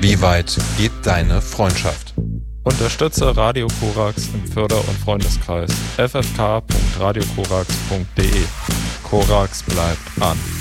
Wie weit geht deine Freundschaft? Unterstütze Radio Korax im Förder- und Freundeskreis ffk.radiokorax.de. Korax bleibt an.